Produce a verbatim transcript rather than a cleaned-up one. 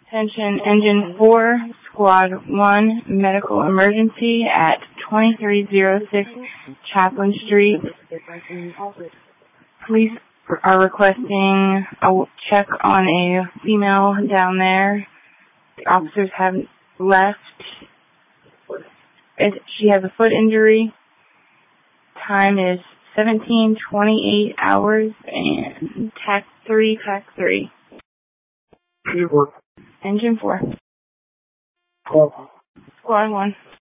Attention, Engine four, Squad one, medical emergency at twenty-three oh six Chaplin Street. Police are requesting a check on a female down there. The officers have left. She has a foot injury. Time is seventeen twenty-eight hours and tac three, tac three. Engine four. Squad one.